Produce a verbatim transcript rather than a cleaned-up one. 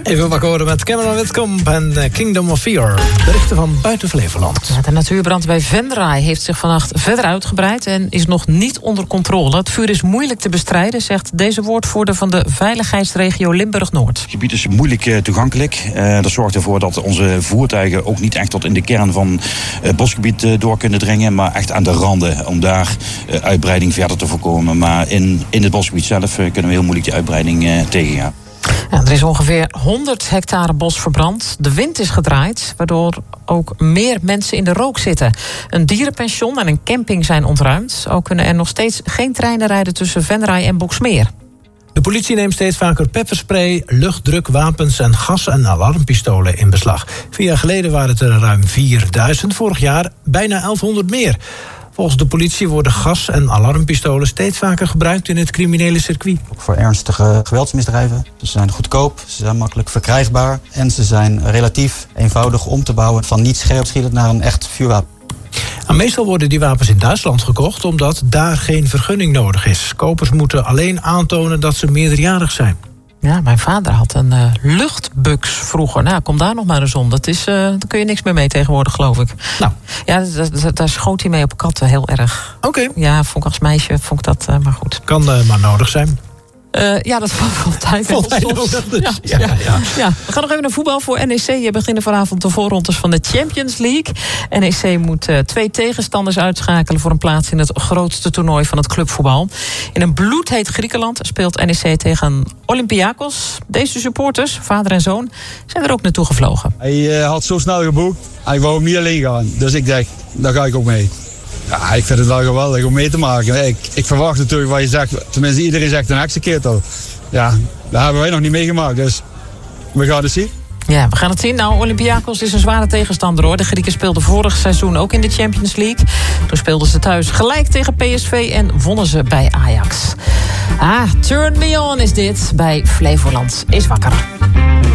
Even wakker worden met Cameron Witcomb en Kingdom of Fear. Berichten van buiten Flevoland. Ja, de natuurbrand bij Venray heeft zich vannacht verder uitgebreid en is nog niet onder controle. Het vuur is moeilijk te bestrijden, zegt deze woordvoerder van de veiligheidsregio Limburg-Noord. Het gebied is moeilijk toegankelijk. Uh, dat zorgt ervoor dat onze voertuigen ook niet echt tot in de kern van het bosgebied uh, door kunnen dringen, maar echt aan de randen, om daar uh, uitbreiding verder te voorkomen. Maar in, in het bosgebied zelf uh, kunnen we heel moeilijk die uitbreiding uh, tegengaan. Ja, er is ongeveer honderd hectare bos verbrand. De wind is gedraaid, waardoor ook meer mensen in de rook zitten. Een dierenpension en een camping zijn ontruimd. Ook kunnen er nog steeds geen treinen rijden tussen Venray en Boxmeer. De politie neemt steeds vaker pepperspray, luchtdrukwapens en gas- en alarmpistolen in beslag. Vier jaar geleden waren het er ruim vierduizend, vorig jaar bijna elfhonderd meer. Volgens de politie worden gas- en alarmpistolen steeds vaker gebruikt in het criminele circuit. Voor ernstige geweldsmisdrijven. Ze zijn goedkoop, ze zijn makkelijk verkrijgbaar en ze zijn relatief eenvoudig om te bouwen van niet scherpschietend naar een echt vuurwapen. En meestal worden die wapens in Duitsland gekocht omdat daar geen vergunning nodig is. Kopers moeten alleen aantonen dat ze meerderjarig zijn. Ja, mijn vader had een uh, luchtbux vroeger. Nou, kom daar nog maar eens om. Dat is, uh, daar kun je niks meer mee tegenwoordig, geloof ik. Nou. Ja, daar schoot hij mee op katten, heel erg. Oké. Okay. Ja, vond ik als meisje, vond ik dat, uh, maar goed. Kan uh, maar nodig zijn. Uh, ja, dat valt altijd wel soms. Dus. Ja, ja, ja, ja. ja. We gaan nog even naar voetbal voor N E C. Je beginnen vanavond de voorrondes van de Champions League. N E C moet uh, twee tegenstanders uitschakelen voor een plaats in het grootste toernooi van het clubvoetbal. In een bloedheet Griekenland speelt N E C tegen Olympiakos. Deze supporters, vader en zoon, zijn er ook naartoe gevlogen. Hij uh, had zo snel geboekt. Hij wou ook niet alleen gaan. Dus ik dacht, daar ga ik ook mee. Ja, ik vind het wel geweldig om mee te maken. Ik, ik verwacht natuurlijk wat je zegt. Tenminste, iedereen zegt een heksenketel. Ja, daar hebben wij nog niet meegemaakt. Dus we gaan het zien. Ja, we gaan het zien. Nou, Olympiakos is een zware tegenstander, hoor. De Grieken speelden vorig seizoen ook in de Champions League. Toen speelden ze thuis gelijk tegen P S V en wonnen ze bij Ajax. Ah, Turn Me On is dit bij Flevoland is wakker.